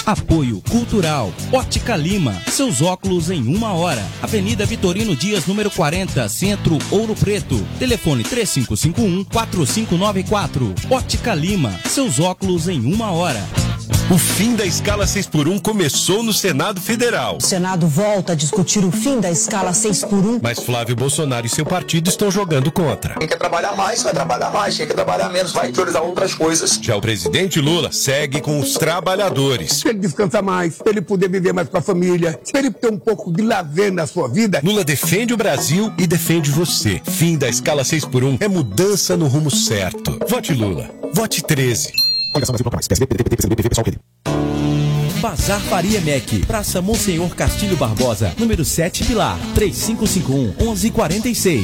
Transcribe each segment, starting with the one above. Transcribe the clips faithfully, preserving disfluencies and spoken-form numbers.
Apoio Cultural. Ótica Lima. Seus óculos em uma hora. Avenida Vitorino Dias, número quarenta, Centro, Ouro Preto. Telefone três cinco cinco um, quatro cinco nove quatro. Ótica Lima. Seus óculos em uma hora. O fim da escala seis por um começou no Senado Federal. O Senado volta a discutir o fim da escala seis por um. Mas Flávio Bolsonaro e seu partido estão jogando contra. Quem quer trabalhar mais, vai trabalhar mais. Quem quer trabalhar menos, vai priorizar outras coisas. Já o presidente Lula segue com os trabalhadores. Se ele descansar mais, se ele puder viver mais com a família, se ele ter um pouco de lazer na sua vida. Lula defende o Brasil e defende você. Fim da escala seis por um é mudança no rumo certo. Vote Lula. Vote treze. Coligação Brasil mais. P S D, P D T, P C B, P V, pessoal, P D. Bazar Faria M E C, Praça Monsenhor Castilho Barbosa, número sete Pilar, três cinco cinco um, onze quarenta e seis.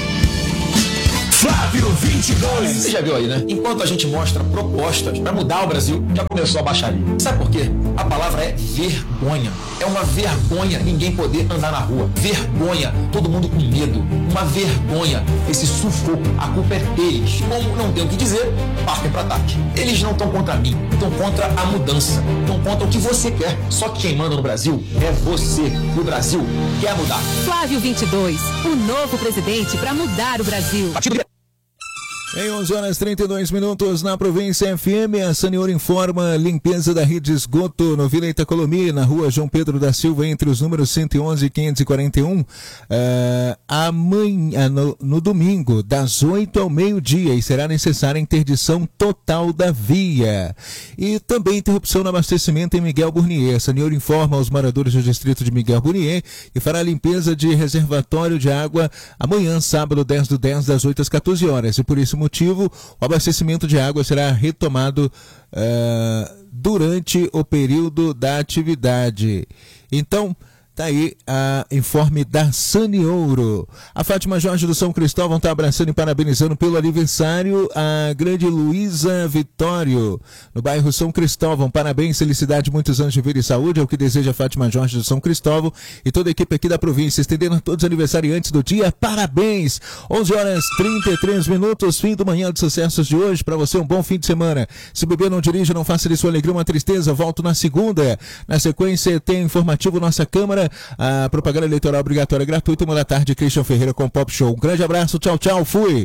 Flávio vinte e dois. Você já viu aí, né? Enquanto a gente mostra propostas para mudar o Brasil, já começou a baixaria. Sabe por quê? A palavra é vergonha. É uma vergonha ninguém poder andar na rua. Vergonha, todo mundo com medo. Uma vergonha, esse sufoco. A culpa é deles. Como não tem o que dizer, partem para ataque. Eles não estão contra mim, estão contra a mudança. Estão contra o que você quer. Só que quem manda no Brasil é você. E o Brasil quer mudar. Flávio vinte e dois, o novo presidente para mudar o Brasil. Partido Em onze horas e trinta e dois minutos na Província F M, a Sanior informa limpeza da rede de esgoto no Vila Itacolomi, na rua João Pedro da Silva, entre os números cento e onze e quinhentos e quarenta e um, uh, amanhã, no, no domingo, das oito ao meio-dia, e será necessária a interdição total da via. E também interrupção no abastecimento em Miguel Burnier. A Sanior informa aos moradores do distrito de Miguel Burnier e fará a limpeza de reservatório de água amanhã, sábado, dez do dez, das oito às quatorze horas, e por isso motivo, o abastecimento de água será retomado uh, durante o período da atividade. Então, tá aí a informe da Saniouro. A Fátima Jorge do São Cristóvão está abraçando e parabenizando pelo aniversário a grande Luísa Vitório, no bairro São Cristóvão. Parabéns, felicidade, muitos anos de vida e saúde, é o que deseja a Fátima Jorge do São Cristóvão e toda a equipe aqui da província, estendendo a todos os aniversariantes do dia. Parabéns! onze horas e trinta e três minutos, fim do Manhã de Sucessos de hoje. Para você, um bom fim de semana. Se beber, não dirija, não faça de sua alegria uma tristeza. Volto na segunda. Na sequência, tem informativo Nossa Câmara, a propaganda eleitoral obrigatória gratuita, uma da tarde, Christian Ferreira com Pop Show. Um grande abraço, tchau, tchau, fui!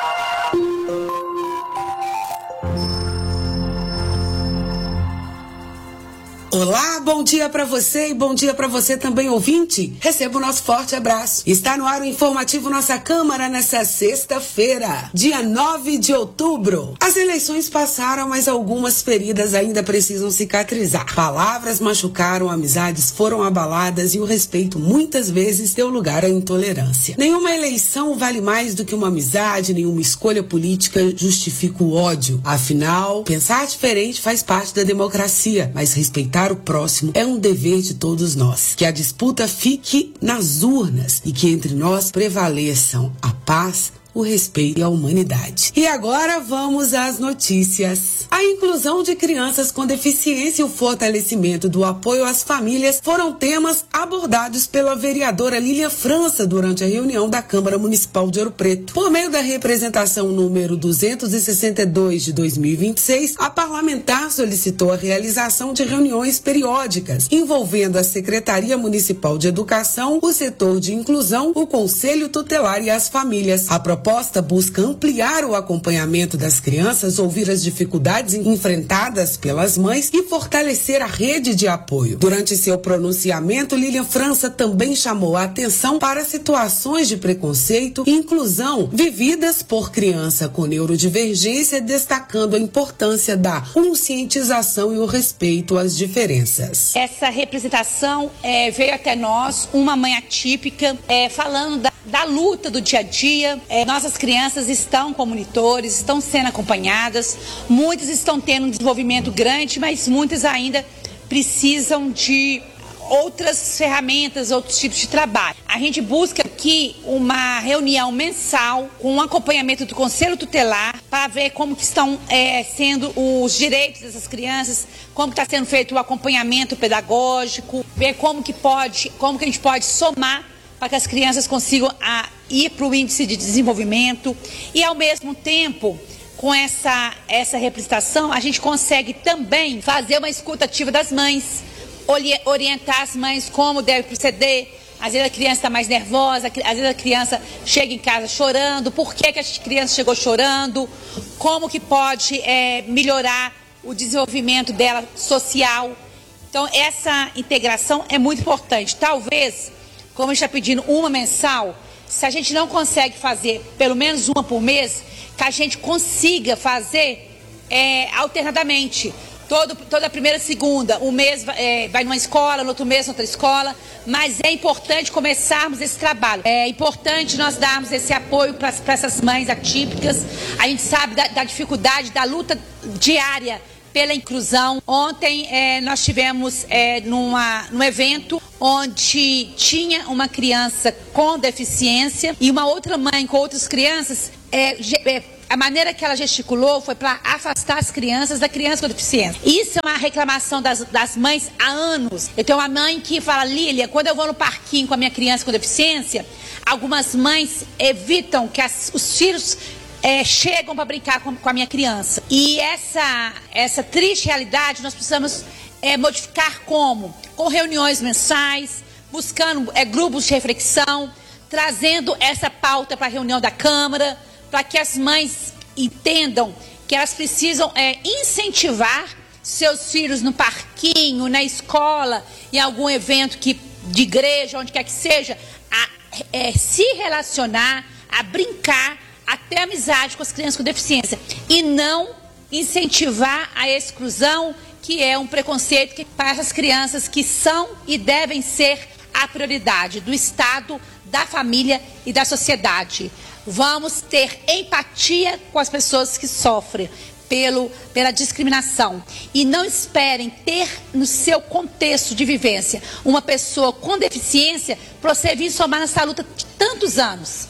Olá, bom dia para você e bom dia para você também, ouvinte. Receba o nosso forte abraço. Está no ar o informativo Nossa Câmara nessa sexta-feira, dia nove de outubro. As eleições passaram, mas algumas feridas ainda precisam cicatrizar. Palavras machucaram, amizades foram abaladas e o respeito muitas vezes deu lugar à intolerância. Nenhuma eleição vale mais do que uma amizade, nenhuma escolha política justifica o ódio. Afinal, pensar diferente faz parte da democracia, mas respeitar o próximo é um dever de todos nós. Que a disputa fique nas urnas e que entre nós prevaleçam a paz, o respeito e a humanidade. E agora vamos às notícias. A inclusão de crianças com deficiência e o fortalecimento do apoio às famílias foram temas abordados pela vereadora Lília França durante a reunião da Câmara Municipal de Ouro Preto. Por meio da representação número duzentos e sessenta e dois de dois mil e vinte e seis, a parlamentar solicitou a realização de reuniões periódicas envolvendo a Secretaria Municipal de Educação, o setor de inclusão, o Conselho Tutelar e as famílias. A proposta A proposta busca ampliar o acompanhamento das crianças, ouvir as dificuldades enfrentadas pelas mães e fortalecer a rede de apoio. Durante seu pronunciamento, Lília França também chamou a atenção para situações de preconceito e inclusão vividas por criança com neurodivergência, destacando a importância da conscientização e o respeito às diferenças. Essa representação é, veio até nós, uma mãe atípica, é, falando da, da luta do dia a dia. É, nossas crianças estão com monitores, estão sendo acompanhadas, muitas estão tendo um desenvolvimento grande, mas muitas ainda precisam de outras ferramentas, outros tipos de trabalho. A gente busca aqui uma reunião mensal com um acompanhamento do Conselho Tutelar para ver como que estão é, sendo os direitos dessas crianças, como está sendo feito o acompanhamento pedagógico, ver como que pode, como que a gente pode somar para que as crianças consigam a, ir para o índice de desenvolvimento e, ao mesmo tempo, com essa, essa representação, a gente consegue também fazer uma escuta ativa das mães, orientar as mães como deve proceder. Às vezes a criança está mais nervosa, às vezes a criança chega em casa chorando, por que, que a criança chegou chorando, como que pode é, melhorar o desenvolvimento dela social. Então, essa integração é muito importante. Talvez, como a gente está pedindo uma mensal, se a gente não consegue fazer pelo menos uma por mês, que a gente consiga fazer é, alternadamente. Todo, toda primeira e segunda, um mês é, vai numa escola, no outro mês noutra escola, mas é importante começarmos esse trabalho. É importante nós darmos esse apoio para essas mães atípicas. A gente sabe da, da dificuldade, da luta diária pela inclusão. Ontem é, nós tivemos é, numa, num evento onde tinha uma criança com deficiência e uma outra mãe com outras crianças. É, é, A maneira que ela gesticulou foi para afastar as crianças da criança com deficiência. Isso é uma reclamação das, das mães há anos. Eu tenho uma mãe que fala, Lília, quando eu vou no parquinho com a minha criança com deficiência, algumas mães evitam que as, os filhos é, chegam para brincar com, com a minha criança. E essa, essa triste realidade nós precisamos é, modificar como? Com reuniões mensais, buscando é, grupos de reflexão, trazendo essa pauta para a reunião da Câmara, para que as mães entendam que elas precisam é, incentivar seus filhos no parquinho, na escola, em algum evento que, de igreja, onde quer que seja, a é, se relacionar, a brincar, a ter amizade com as crianças com deficiência. E não incentivar a exclusão, que é um preconceito que, para essas crianças que são e devem ser a prioridade do Estado, da família e da sociedade. Vamos ter empatia com as pessoas que sofrem pelo, pela discriminação. E não esperem ter no seu contexto de vivência uma pessoa com deficiência para você vir somar nessa luta de tantos anos.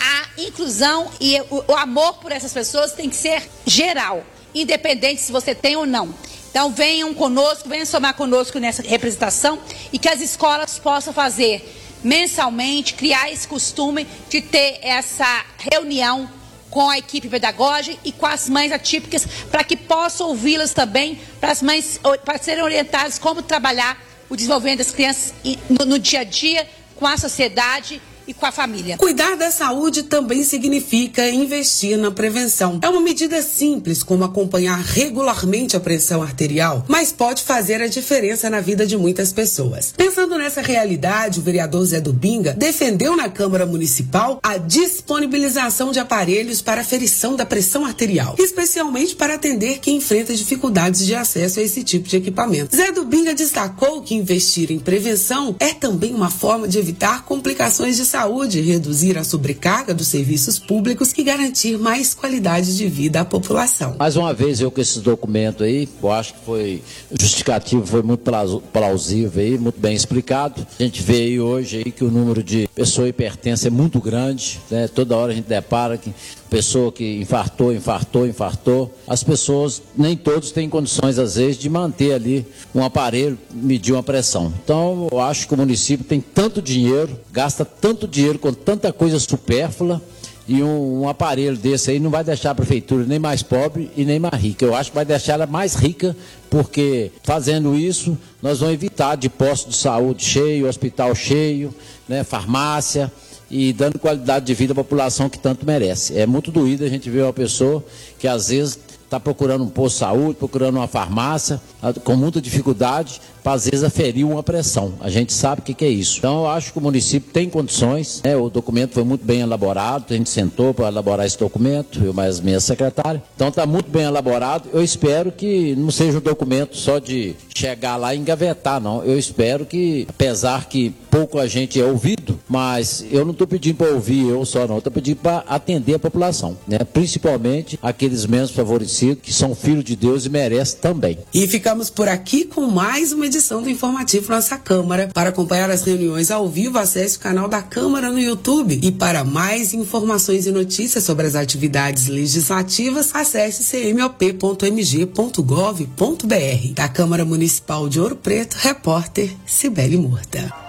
A inclusão e o, o amor por essas pessoas tem que ser geral, independente se você tem ou não. Então venham conosco, venham somar conosco nessa representação e que as escolas possam fazer mensalmente, criar esse costume de ter essa reunião com a equipe pedagógica e com as mães atípicas, para que possam ouvi-las também, para as mães para serem orientadas como trabalhar o desenvolvimento das crianças no, no dia a dia, com a sociedade e com a família. Cuidar da saúde também significa investir na prevenção. É uma medida simples, como acompanhar regularmente a pressão arterial, mas pode fazer a diferença na vida de muitas pessoas. Pensando nessa realidade, o vereador Zé Dubinga defendeu na Câmara Municipal a disponibilização de aparelhos para aferição da pressão arterial, especialmente para atender quem enfrenta dificuldades de acesso a esse tipo de equipamento. Zé Dubinga destacou que investir em prevenção é também uma forma de evitar complicações de saúde, reduzir a sobrecarga dos serviços públicos e garantir mais qualidade de vida à população. Mais uma vez, eu com esses documentos aí, eu acho que foi justificativo, foi muito plausível aí, muito bem explicado. A gente vê aí hoje aí que o número de pessoas hipertensas é muito grande, né? Toda hora a gente depara que pessoa que infartou, infartou, infartou. As pessoas, nem todos têm condições, às vezes, de manter ali um aparelho, medir uma pressão. Então, eu acho que o município tem tanto dinheiro, gasta tanto dinheiro com tanta coisa supérflua, e um, um aparelho desse aí não vai deixar a prefeitura nem mais pobre e nem mais rica. Eu acho que vai deixar ela mais rica, porque fazendo isso, nós vamos evitar de posto de saúde cheio, hospital cheio, né, farmácia, e dando qualidade de vida à população que tanto merece. É muito doído a gente ver uma pessoa que às vezes está procurando um posto de saúde, procurando uma farmácia, com muita dificuldade, para às vezes aferir uma pressão. A gente sabe o que, que é isso. Então eu acho que o município tem condições, né? O documento foi muito bem elaborado, a gente sentou para elaborar esse documento, eu mais minha secretária. Então está muito bem elaborado. Eu espero que não seja um documento só de chegar lá e engavetar, não. Eu espero que, apesar que pouco a gente é ouvido, mas eu não estou pedindo para ouvir eu só não, estou pedindo para atender a população, né? Principalmente aqueles menos favorecidos, que são filhos de Deus e merecem também. E ficamos por aqui com mais uma edição do Informativo Nossa Câmara. Para acompanhar as reuniões ao vivo, acesse o canal da Câmara no YouTube. E para mais informações e notícias sobre as atividades legislativas, acesse c m o p ponto m g ponto gov ponto b r. Da Câmara Municipal de Ouro Preto, repórter Cibele Murta.